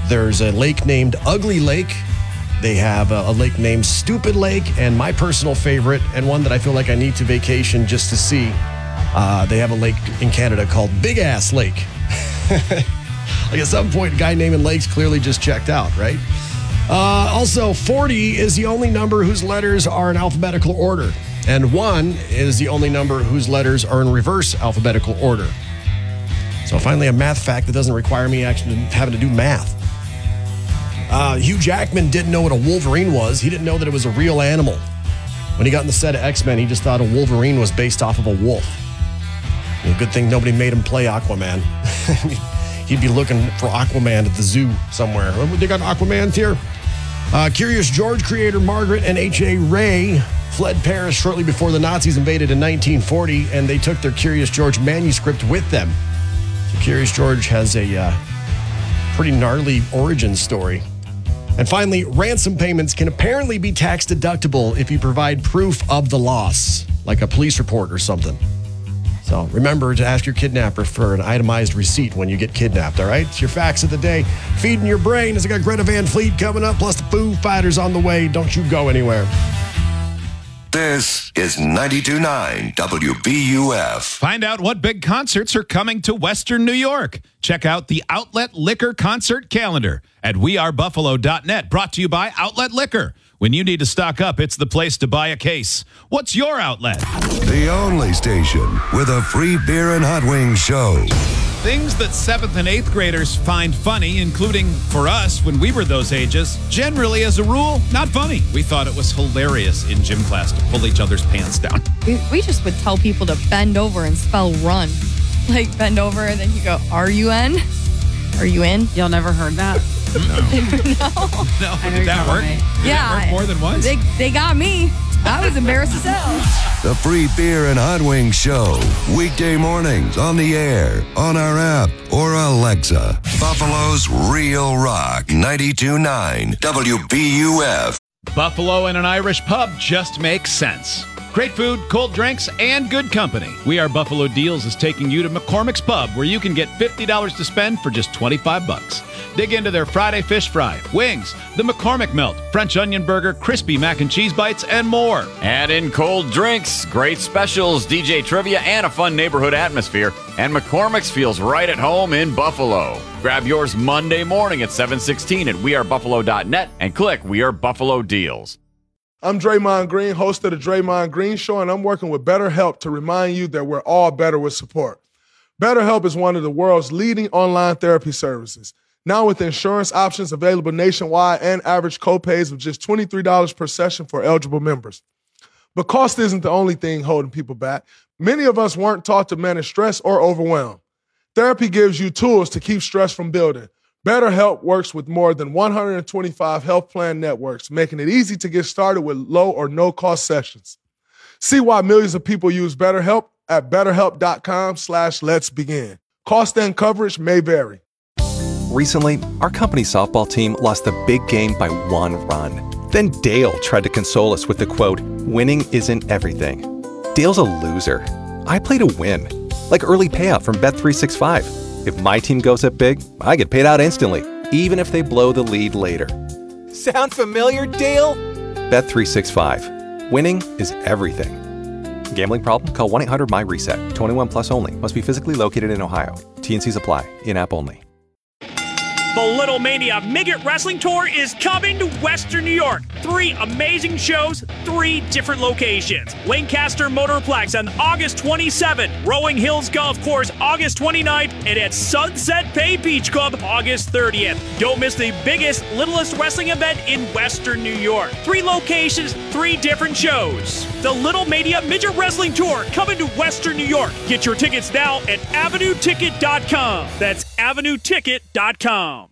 There's a lake named Ugly Lake. They have a lake named Stupid Lake, and my personal favorite, and one that I feel like I need to vacation just to see, they have a lake in Canada called Big Ass Lake. Like at some point, a guy naming lakes clearly just checked out, right? Also, 40 is the only number whose letters are in alphabetical order, and 1 is the only number whose letters are in reverse alphabetical order. So finally, a math fact that doesn't require me actually having to do math. Hugh Jackman didn't know what a Wolverine was. He didn't know that it was a real animal. When he got in the set of X-Men, he just thought a Wolverine was based off of a wolf. Good thing nobody made him play Aquaman. He'd be looking for Aquaman at the zoo somewhere. They got Aquaman here. Curious George creator Margaret and H.A. Ray fled Paris shortly before the Nazis invaded in 1940, and they took their Curious George manuscript with them. So Curious George has a pretty gnarly origin story. And finally, ransom payments can apparently be tax deductible if you provide proof of the loss, like a police report or something. So remember to ask your kidnapper for an itemized receipt when you get kidnapped, all right? It's your facts of the day. Feeding your brain as I got Greta Van Fleet coming up, plus the Foo Fighters on the way. Don't you go anywhere. This is 92.9 WBUF. Find out what big concerts are coming to Western New York. Check out the Outlet Liquor concert calendar at wearebuffalo.net. Brought to you by Outlet Liquor. When you need to stock up, it's the place to buy a case. What's your outlet? The only station with a free beer and hot wings show. Things that 7th and 8th graders find funny, including for us when we were those ages, generally as a rule, not funny. We thought it was hilarious in gym class to pull each other's pants down. We just would tell people to bend over and spell run. Like bend over and then you go, R-U-N? Are you in? Y'all never heard that? No, did that work? Did Yeah. it work more than once? They got me. I was embarrassed as hell. The free beer and hot wings show. Weekday mornings on the air, on our app, or Alexa. Buffalo's Real Rock 92.9 WBUF. Buffalo and an Irish pub just makes sense. Great food, cold drinks, and good company. We Are Buffalo Deals is taking you to McCormick's Pub, where you can get $50 to spend for just $25. Dig into their Friday fish fry, wings, the McCormick melt, French onion burger, crispy mac and cheese bites, and more. Add in cold drinks, great specials, DJ trivia, and a fun neighborhood atmosphere. And McCormick's feels right at home in Buffalo. Grab yours Monday morning at 7:16 at wearebuffalo.net and click We Are Buffalo Deals. I'm Draymond Green, host of the Draymond Green Show, and I'm working with BetterHelp to remind you that we're all better with support. BetterHelp is one of the world's leading online therapy services. Now with insurance options available nationwide and average copays of just $23 per session for eligible members. But cost isn't the only thing holding people back. Many of us weren't taught to manage stress or overwhelm. Therapy gives you tools to keep stress from building. BetterHelp works with more than 125 health plan networks, making it easy to get started with low or no-cost sessions. See why millions of people use BetterHelp at BetterHelp.com/letsbegin. Cost and coverage may vary. Recently, our company softball team lost the big game by 1 run. Then Dale tried to console us with the quote, "Winning isn't everything." Dale's a loser. I play to win, like early payout from Bet365. If my team goes up big, I get paid out instantly, even if they blow the lead later. Sound familiar, Dale? Bet365. Winning is everything. Gambling problem? Call 1-800-MY-RESET. 21 plus only. Must be physically located in Ohio. T&Cs apply. In-app only. The Little Mania Midget Wrestling Tour is coming to Western New York. 3 amazing shows, 3 different locations. Lancaster Motorplex on August 27th, Rolling Hills Golf Course August 29th, and at Sunset Bay Beach Club August 30th. Don't miss the biggest, littlest wrestling event in Western New York. 3 locations, 3 different shows. The Little Mania Midget Wrestling Tour coming to Western New York. Get your tickets now at AvenueTicket.com. That's AvenueTicket.com.